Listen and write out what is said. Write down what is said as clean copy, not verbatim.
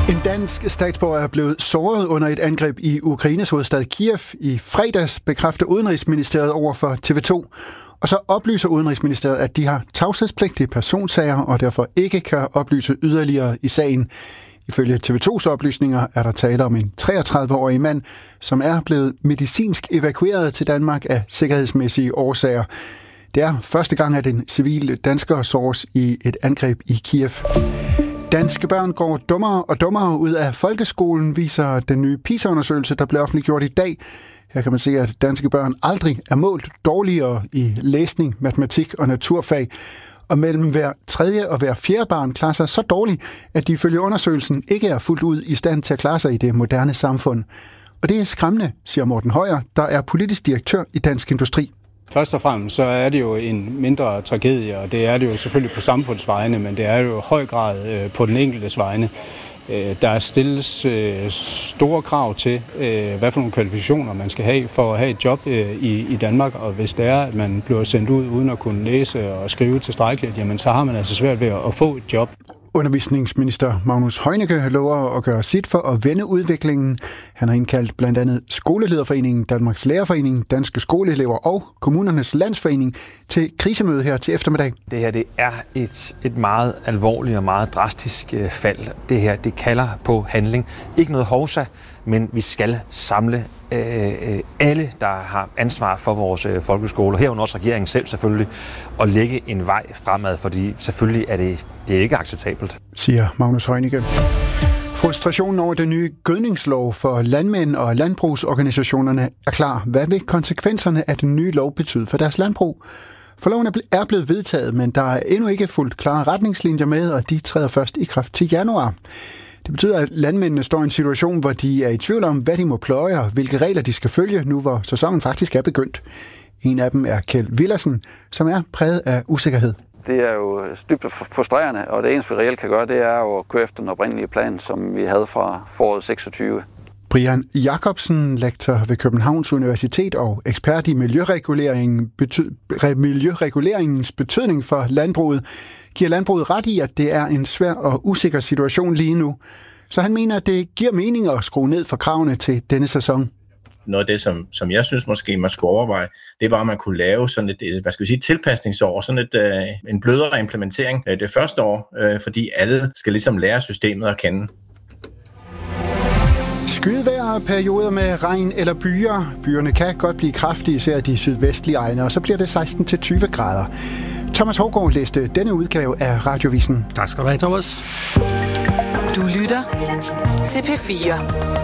En dansk statsborger er blevet såret under et angreb i Ukraines hovedstad Kiev i fredags, bekræfter Udenrigsministeriet over for TV2. Og så oplyser Udenrigsministeriet, at de har tavshedspligtige personsager og derfor ikke kan oplyse yderligere i sagen. Ifølge TV2's oplysninger er der tale om en 33-årig mand, som er blevet medicinsk evakueret til Danmark af sikkerhedsmæssige årsager. Det er første gang, at en civil dansker såres i et angreb i Kiev. Danske børn går dummere og dummere ud af folkeskolen, viser den nye PISA-undersøgelse, der blev offentliggjort i dag. Her kan man se, at danske børn aldrig er målt dårligere i læsning, matematik og naturfag. Og mellem hver tredje og hver fjerde barn klarer sig så dårligt, at de ifølge undersøgelsen ikke er fuldt ud i stand til at klare sig i det moderne samfund. Og det er skræmmende, siger Morten Højer, der er politisk direktør i Dansk Industri. Først og fremmest så er det jo en mindre tragedie, og det er det jo selvfølgelig på samfundsvejene, men det er jo i høj grad på den enkeltes vegne. Der stilles store krav til, hvad for nogle kvalifikationer man skal have for at have et job i Danmark, og hvis det er, at man bliver sendt ud uden at kunne læse og skrive tilstrækkeligt, jamen så har man altså svært ved at få et job. Undervisningsminister Magnus Heunicke lover at gøre sit for at vende udviklingen. Han har indkaldt blandt andet Skolelederforeningen, Danmarks Lærerforening, Danske Skoleelever og Kommunernes Landsforening til krisemøde her til eftermiddag. Det her det er et meget alvorligt og meget drastisk fald. Det her det kalder på handling. Ikke noget hovsa, men vi skal samle alle, der har ansvar for vores folkeskole, herunder også regeringen selv selvfølgelig, og lægge en vej fremad, fordi selvfølgelig er det er ikke acceptabelt. Siger Magnus Heunicke. Frustrationen over den nye gødningslov for landmænd og landbrugsorganisationerne er klar. Hvad vil konsekvenserne af den nye lov betyde for deres landbrug? For loven er blevet vedtaget, men der er endnu ikke fuldt klare retningslinjer med, og de træder først i kraft til januar. Det betyder, at landmændene står i en situation, hvor de er i tvivl om, hvad de må pløje og hvilke regler de skal følge, nu hvor sæsonen faktisk er begyndt. En af dem er Kjeld Villersen, som er præget af usikkerhed. Det er jo dybt frustrerende, og det eneste, vi reelt kan gøre, det er jo at køre efter den oprindelige plan, som vi havde fra foråret 26. Brian Jacobsen, lektor ved Københavns Universitet og ekspert i miljøreguleringens betydning for landbruget, giver landbruget ret i, at det er en svær og usikker situation lige nu. Så han mener, at det giver mening at skrue ned for kravene til denne sæson. Noget af det, som jeg synes måske man skulle overveje, det var, at man kunne lave sådan et, tilpasningsår, sådan en blødere implementering det første år, fordi alle skal ligesom lære systemet at kende. Skydevejr, perioder med regn eller byer. Byerne kan godt blive kraftige, især de sydvestlige egne, og så bliver det 16-20 grader. Thomas Hougaard læste denne udgave af Radiovisen. Tak skal du have, Thomas. Du lytter til P4.